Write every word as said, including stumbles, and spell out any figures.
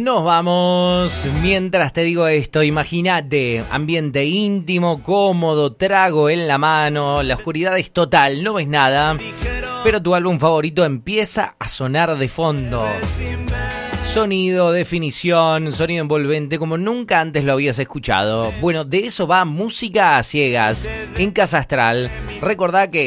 Nos vamos. Mientras te digo esto, imagínate, ambiente íntimo, cómodo, trago en la mano, la oscuridad es total, no ves nada, pero tu álbum favorito empieza a sonar de fondo. Sonido, definición, sonido envolvente como nunca antes lo habías escuchado. Bueno, de eso va Música a Ciegas en Casa Astral. Recordá que